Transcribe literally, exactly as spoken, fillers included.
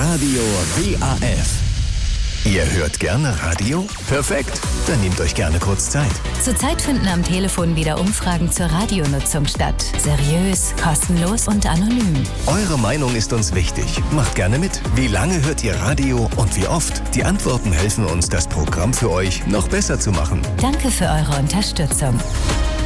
Radio W A F. Ihr hört gerne Radio? Perfekt, dann nehmt euch gerne kurz Zeit. Zurzeit finden am Telefon wieder Umfragen zur Radionutzung statt. Seriös, kostenlos und anonym. Eure Meinung ist uns wichtig. Macht gerne mit. Wie lange hört ihr Radio und wie oft? Die Antworten helfen uns, das Programm für euch noch besser zu machen. Danke für eure Unterstützung.